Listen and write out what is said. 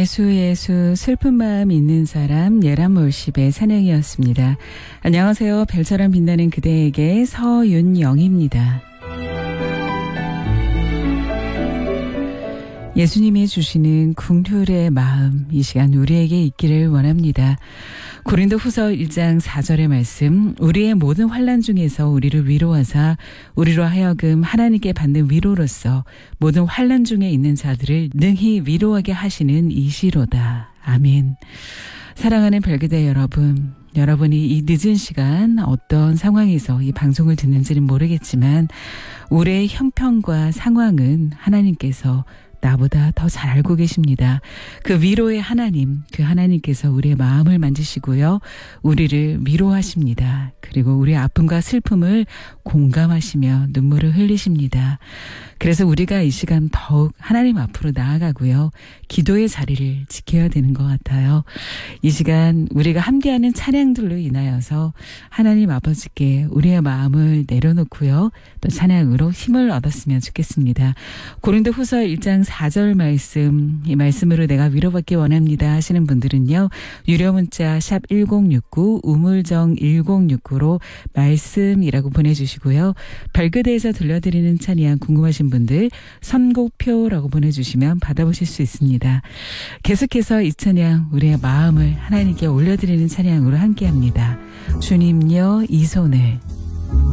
예수 슬픈 마음 있는 사람 예람월십의 찬양이었습니다. 안녕하세요. 별처럼 빛나는 그대에게 서윤영입니다. 예수님이 주시는 궁휼의 마음 이 시간 우리에게 있기를 원합니다. 고린도후서 1장 4절의 말씀, 우리의 모든 환난 중에서 우리를 위로하사 우리로 하여금 하나님께 받는 위로로서 모든 환난 중에 있는 자들을 능히 위로하게 하시는 이시로다. 아멘. 사랑하는 별그대 여러분, 여러분이 이 늦은 시간 어떤 상황에서 이 방송을 듣는지는 모르겠지만 우리의 형편과 상황은 하나님께서 나보다 더 잘 알고 계십니다. 그 위로의 하나님, 그 하나님께서 우리의 마음을 만지시고요. 우리를 위로하십니다. 그리고 우리의 아픔과 슬픔을 공감하시며 눈물을 흘리십니다. 그래서 우리가 이 시간 더욱 하나님 앞으로 나아가고요. 기도의 자리를 지켜야 되는 것 같아요. 이 시간 우리가 함께하는 찬양들로 인하여서 하나님 아버지께 우리의 마음을 내려놓고요. 또 찬양으로 힘을 얻었으면 좋겠습니다. 고린도후서 1장 4절 말씀, 이 말씀으로 내가 위로받기 원합니다 하시는 분들은요. 유료 문자 샵 1069 우물정 1069로 말씀이라고 보내주시고요. 별그대에서 들려드리는 찬양 궁금하신 분들 선곡표라고 보내주시면 받아보실 수 있습니다. 계속해서 이 찬양 우리의 마음을 하나님께 올려드리는 찬양으로 함께합니다. 주님여 이 손을